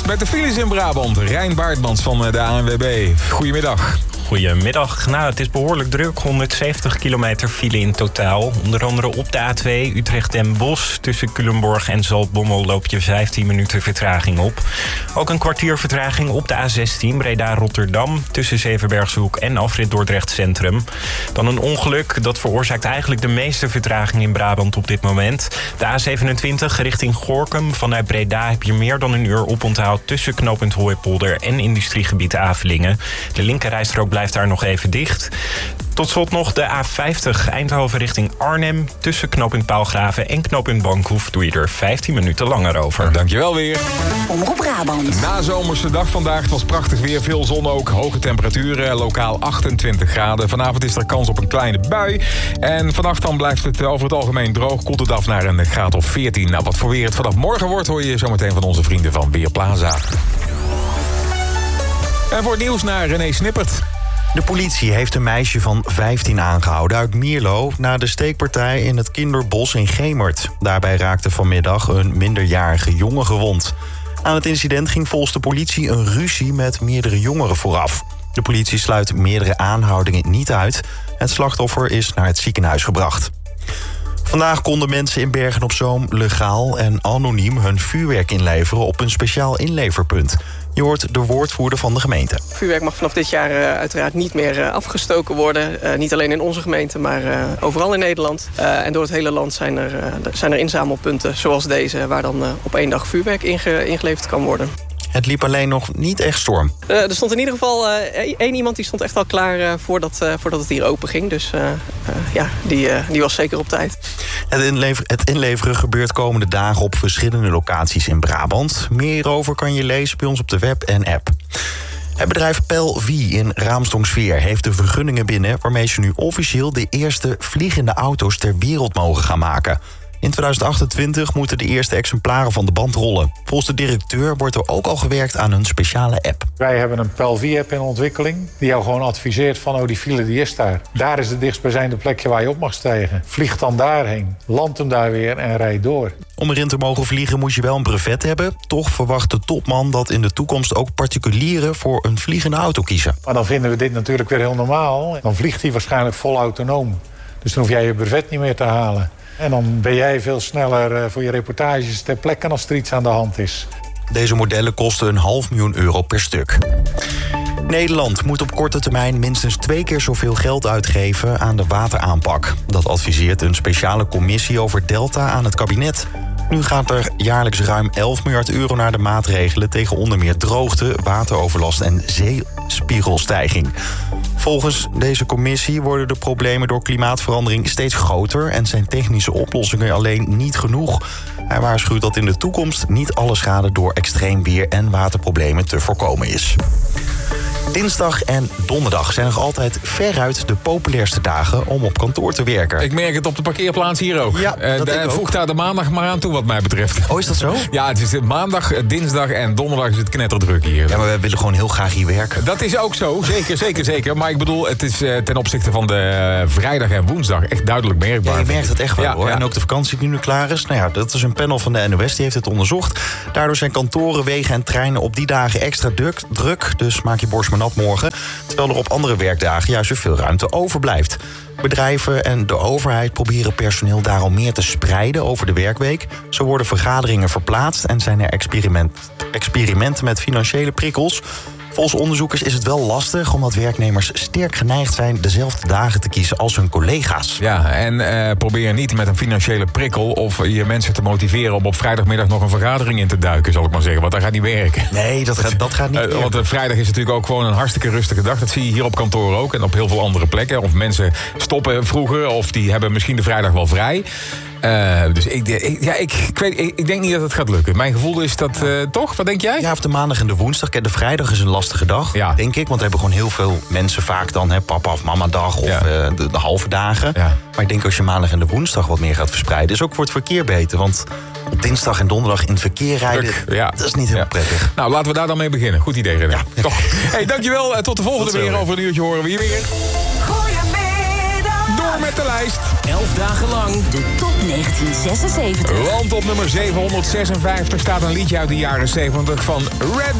met de files in Brabant. Rijn Baartmans van de ANWB. Goedemiddag. Goedemiddag. Nou, het is behoorlijk druk. 170 kilometer file in totaal. Onder andere op de A2 Utrecht-Den Bosch. Tussen Culemborg en Zaltbommel loop je 15 minuten vertraging op. Ook een kwartier vertraging op de A16 Breda-Rotterdam. Tussen Zevenbergshoek en afrit Dordrecht Centrum. Dan een ongeluk. Dat veroorzaakt eigenlijk de meeste vertraging in Brabant op dit moment. De A27 richting Gorinchem. Vanuit Breda heb je meer dan een uur oponthoud tussen knooppunt Hooipolder en industriegebied Avelingen. De linkerrijstrook blijft daar nog even dicht. Tot slot nog de A50 Eindhoven richting Arnhem. Tussen knooppunt Paalgraven en knooppunt Bankhoef doe je er 15 minuten langer over. Dankjewel weer. Omroep Brabant. Nazomerse dag vandaag. Het was prachtig weer, veel zon ook. Hoge temperaturen, lokaal 28 graden. Vanavond is er kans op een kleine bui. En vannacht dan blijft het over het algemeen droog. Koelt het af naar een graad of 14. Nou, wat voor weer het vanaf morgen wordt, hoor je zometeen van onze vrienden van Weerplaza. En voor het nieuws naar René Snippert. De politie heeft een meisje van 15 aangehouden uit Mierlo na de steekpartij in het kinderbos in Gemert. Daarbij raakte vanmiddag een minderjarige jongen gewond. Aan het incident ging volgens de politie een ruzie met meerdere jongeren vooraf. De politie sluit meerdere aanhoudingen niet uit. Het slachtoffer is naar het ziekenhuis gebracht. Vandaag konden mensen in Bergen-op-Zoom legaal en anoniem hun vuurwerk inleveren op een speciaal inleverpunt. Je hoort de woordvoerder van de gemeente. Vuurwerk mag vanaf dit jaar uiteraard niet meer afgestoken worden. Niet alleen in onze gemeente, maar overal in Nederland. En door het hele land zijn er inzamelpunten zoals deze, waar dan op één dag vuurwerk ingeleverd kan worden. Het liep alleen nog niet echt storm. Er stond in ieder geval één iemand die stond echt al klaar voordat het hier open ging. Dus die was zeker op tijd. Het inleveren gebeurt komende dagen op verschillende locaties in Brabant. Meer hierover kan je lezen bij ons op de web en app. Het bedrijf Pelv in Raamsdonksveer heeft de vergunningen binnen waarmee ze nu officieel de eerste vliegende auto's ter wereld mogen gaan maken. In 2028 moeten de eerste exemplaren van de band rollen. Volgens de directeur wordt er ook al gewerkt aan een speciale app. Wij hebben een Pelv-app in ontwikkeling die jou gewoon adviseert van die file die is daar. Daar is het dichtstbijzijnde plekje waar je op mag stijgen. Vlieg dan daarheen, land hem daar weer en rijd door. Om erin te mogen vliegen moet je wel een brevet hebben. Toch verwacht de topman dat in de toekomst ook particulieren voor een vliegende auto kiezen. Maar dan vinden we dit natuurlijk weer heel normaal. Dan vliegt hij waarschijnlijk vol autonoom. Dus dan hoef jij je brevet niet meer te halen. En dan ben jij veel sneller voor je reportages ter plekke als er iets aan de hand is. Deze modellen kosten €500.000 per stuk. Nederland moet op korte termijn minstens 2 keer zoveel geld uitgeven aan de wateraanpak. Dat adviseert een speciale commissie over Delta aan het kabinet. Nu gaat er jaarlijks ruim €11 miljard naar de maatregelen tegen onder meer droogte, wateroverlast en zeespiegelstijging. Volgens deze commissie worden de problemen door klimaatverandering steeds groter en zijn technische oplossingen alleen niet genoeg. Hij waarschuwt dat in de toekomst niet alle schade door extreem weer en waterproblemen te voorkomen is. Dinsdag en donderdag zijn nog altijd veruit de populairste dagen om op kantoor te werken. Ik merk het op de parkeerplaats hier ook. Ja, voeg daar de maandag maar aan toe wat mij betreft. Oh, is dat zo? Ja, het is maandag, dinsdag en donderdag is het knetterdruk hier. Ja, maar we willen gewoon heel graag hier werken. Dat is ook zo, zeker. Maar ik bedoel, het is ten opzichte van de vrijdag en woensdag echt duidelijk merkbaar. Ja, je merkt het echt wel, hoor. Ja. En ook de vakantie die nu klaar is. Nou ja, dat is een panel van de NOS, die heeft het onderzocht. Daardoor zijn kantoren, wegen en treinen op die dagen extra druk. Dus maak je borst maar nat morgen. Terwijl er op andere werkdagen juist weer veel ruimte overblijft. Bedrijven en de overheid proberen personeel daarom meer te spreiden over de werkweek. Zo worden vergaderingen verplaatst en zijn er experimenten met financiële prikkels. Volgens onderzoekers is het wel lastig omdat werknemers sterk geneigd zijn dezelfde dagen te kiezen als hun collega's. Ja, en probeer niet met een financiële prikkel of je mensen te motiveren om op vrijdagmiddag nog een vergadering in te duiken, zal ik maar zeggen. Want dat gaat niet werken. Nee, dat gaat niet werken. Want vrijdag is natuurlijk ook gewoon een hartstikke rustige dag. Dat zie je hier op kantoor ook en op heel veel andere plekken. Of mensen stoppen vroeger of die hebben misschien de vrijdag wel vrij. Dus ik denk niet dat het gaat lukken. Mijn gevoel is dat toch? Wat denk jij? Ja, of de maandag en de woensdag. De vrijdag is een lastige dag, denk ik. Want we hebben gewoon heel veel mensen vaak dan papa of mama dag of de halve dagen. Ja. Maar ik denk als je maandag en de woensdag wat meer gaat verspreiden, is ook voor het verkeer beter. Want op dinsdag en donderdag in het verkeer rijden, dat is niet heel prettig. Nou, laten we daar dan mee beginnen. Goed idee, René. Ja. Toch. Hey, dankjewel. Tot de volgende weer. Over een uurtje horen we je weer. Goedemiddag. Door met de lijst. 11 dagen lang De top 1976. Want op nummer 756 staat een liedje uit de jaren 70 van Red